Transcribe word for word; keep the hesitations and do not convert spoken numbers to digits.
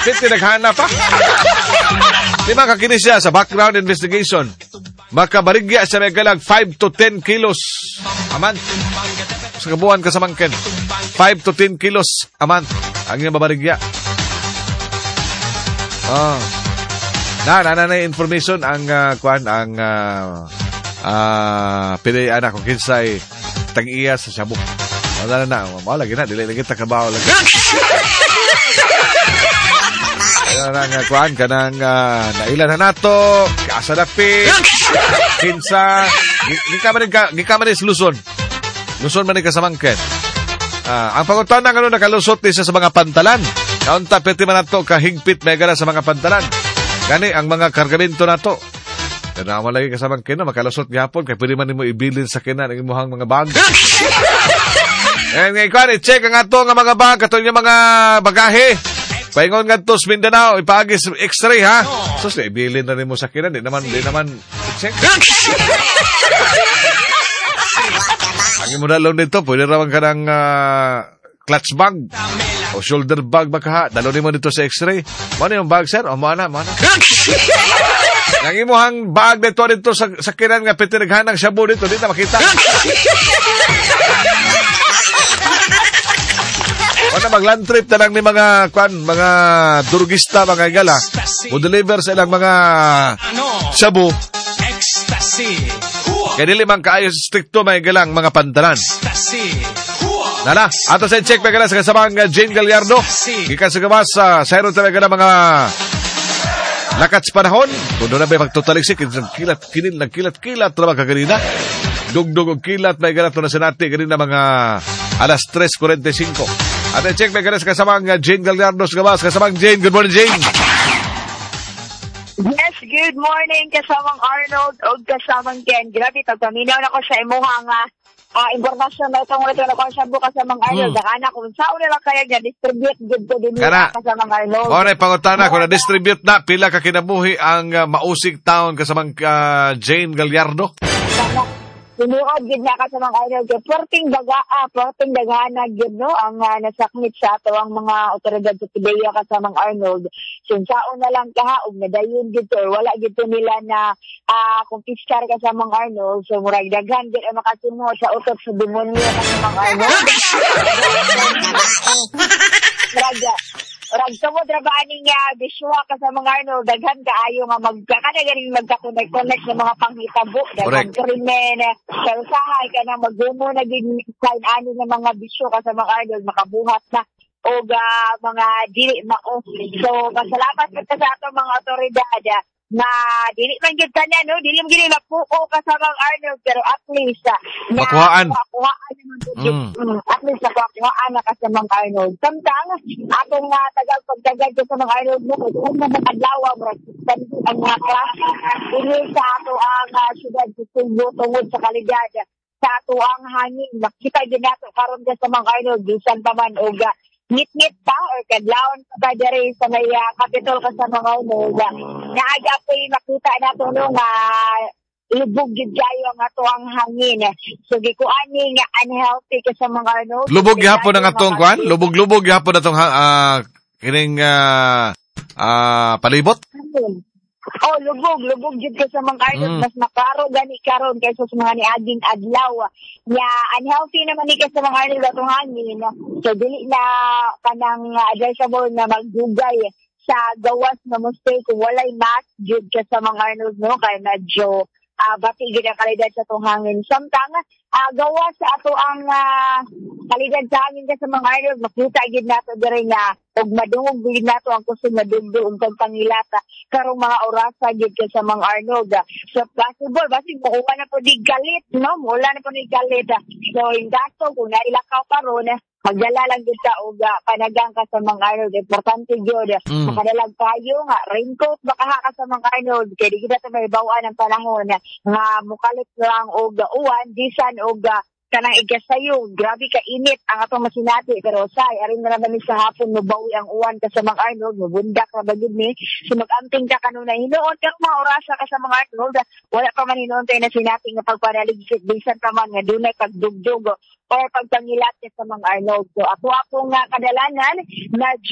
Hapit tinaghana pa. Di ba kakini siya sa background investigation? Makabarigya siya may galag five to ten kilos a month. Sa kabuhan ka sa mangken. five to ten kilos a month. Ang iyong babarigya. Oh. Na, na, na, na, information ang, uh, kuan, ang, uh, uh, pinay, anak ko, kinsay, tag-iya sa Shabu. Wala na na, wala, lagi na, dili lagi takabaw lagi. Kaya na nga, kuan, kanang, uh, nailan na nato, kaasadapi, kinsa, gikamarin ka, gikamarin sa Luzon. Luzon man ka sa mangken. Uh, ang pangutan na ano, nakalusot din sa mga pantalan. Kaunta, pwede man nato, kahigpit, may gara sa mga pantalan. Gani, ang mga kargamento na to. Kaya naman lagi kasamang kina, makalusot gapon, kaya pwede man mo ibilin sa kina ng imuhang mga bag. And ngayon ko, i-check ang ato nga mga bag, kato yung mga bagahe. Paingon nga to sa Mindanao, ipagis x-ray ha. So, ibilin na rin mo sa kina, di naman, di naman, i-check. Ang imo na lang dito, pwede raman ka ng uh, clutch bag. O shoulder bag baka ha. Dalo mo dito sa x-ray. Ano yung bag, sir? O, mana, mana. Nang imuhang bag dito dito sa, sa kinan nga pitinaghanang Shabu dito. Dito makita. Ano mag-land trip na lang ni mga, kwan, mga durugista, mga igala. O deliver sa ilang mga Shabu. Kaya dili man kaayo stricto mga igalang mga pantalan. Nana, ato sa check pagkala sa kasamang Jane Gallardo. Gikan sa gawas sa Sairo talaga ng mga lakats panahon. Kung doon na ba magtotaliksik, kilat, kinil, nagkilat-kilat na magkaganina. Dugdug og kilat na igalat na sinati ganina mga alas tres forty-five. Ato check pagkala sa kasamang Jane Gallardo sa gawas. Kasamang Jane, good morning Jane. Yes, good morning kasamang Arnold o kasamang Ken. Grabe, tagpaminaw na ko sa imuhang uh, impormasyon na itong ulit na ko sa bukas kasamang Arnold. Hmm. Daka na kung saan na lang kaya na-distribute good ko din nila kasamang Arnold. Kung na pangutana, kung na-distribute na, pila ka kinabuhi ang uh, mausig taon kasamang uh, Jane Gallardo? Sinuod gid na ka sa mga Arnold. Porting daga, ah, porting dagana gid no ang uh, nasakmit sa ato ang mga otoridad sa Pideya ka sa mga Arnold. Sinsaon na lang kaha og nadayon gid to wala gid nila na uh, kumpiskar ka sa mga Arnold. So murag daghan gid ang makasumo sa utot sa demonyo ng mga Arnold. Raga. Rag sa mo drabaaning nga biswa ka sa mga Arnold, daghan kaayo nga magkakana ganing magka-connect-connect ng mga panghitabo, daghan krimen, sa usahay ka na magdumo na din kain ani ng mga bisyo ka sa mga Arnold, makabuhat na o uh, mga dili mao. So pasalamat kita sa ato mga otoridad na dili man gyud kanya no, dili man gyud napuko ka sa mga Arnold, pero at least uh, na makuhaan makuhaan naman mm. mm, at least nakuhaan na ka sa mga Arnold. Samtang atong uh, tagal pagdagag sa mga Arnold mo kung na adlaw mo ang mga klase dili sa ato ang uh, syudad sa Cebu tungod sa kalidad sa ato ang hangin makita gyud nato karon sa mga Arnold bisan pa man og uh, ngit-ngit pa or kadlawon pa ba dere sa may uh, capital ka sa mga Arnold. Naaga po yung makita nato no nga lubog gid kayo ang ato ang hangin. So gikuan ni nga unhealthy ka sa mga Arnold. Lubog gyapon ang atong kuan? Lubog-lubog gyapon atong uh, kining uh, uh, palibot? Oh, lubog, lubog jud ka sa mga Arnold. Mm. Mas makaro gani karon kaysa sa mga niaging adlaw. Nya unhealthy naman ni ka sa mga Arnold atong hangin. So dili na kanang uh, advisable na magdugay sa gawas na mistake kung walay mask jud ka sa mga Arnold no kay medyo uh, bati gid ang kalidad sa atong hangin. Samtang uh, gawas sa ato ang uh, kalidad sa hangin ka sa mga Arnold, makita gid nato diri nga og madungog gid nato ang kusog na dundo ug pangilata karong mga orasa gid ka sa mga Arnold. So possible basi mo na po di galit no, wala na po ni galit. So in gasto kung nailakaw karon magdala lang gid ka og uh, panagang ka sa mga Arnold. Importante gyud mm. makadalag kayo nga raincoat baka ka sa mga Arnold kay di kita may bawaan ang panahon nga mukalit lang og uh, uwan bisan og uh, kanang igasayo, grabe ka init ang atong masinati pero say aring na naman sa hapon mabawi ang uwan ka sa mga Arnold, mabundak na bagid ni so mag-amping ka kanuna hinuon ka mga orasa ka sa mga Arnold wala pa man hinuon tayo na sinati nga pagpanaligsik bisan pa man nga dunay pagdugdug o pagpangilat sa mga Arnold. So ako ako nga kadalanan na